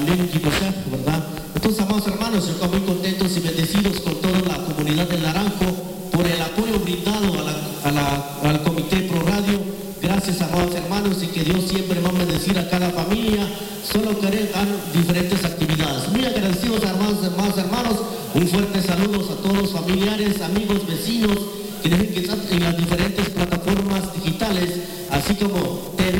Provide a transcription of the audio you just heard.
también en Quimosec, ¿verdad? Entonces, amados hermanos, yo estoy muy contentos y bendecidos con toda la comunidad del Naranjo por el apoyo brindado al Comité Pro Radio. Gracias, amados hermanos, y que Dios siempre va a bendecir a cada familia. Solo querer dar diferentes actividades. Muy agradecidos, amados hermanos. Un fuerte saludo a todos los familiares, amigos, vecinos que dejen que están en las diferentes plataformas digitales, así como